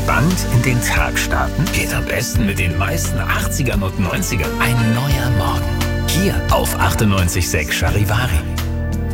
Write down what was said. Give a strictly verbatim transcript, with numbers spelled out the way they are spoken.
Entspannt in den Tag starten? Geht am besten mit den meisten achtzigern und neunzigern. Ein neuer Morgen. Hier auf achtundneunzig Komma sechs Charivari.